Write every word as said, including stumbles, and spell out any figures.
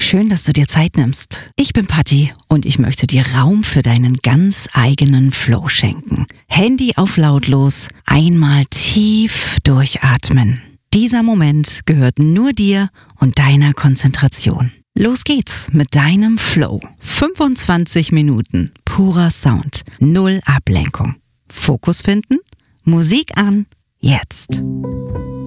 Schön, dass du dir Zeit nimmst. Ich bin Patti und ich möchte dir Raum für deinen ganz eigenen Flow schenken. Handy auf lautlos, einmal tief durchatmen. Dieser Moment gehört nur dir und deiner Konzentration. Los geht's mit deinem Flow. fünfundzwanzig Minuten purer Sound, null Ablenkung. Fokus finden, Musik an, jetzt.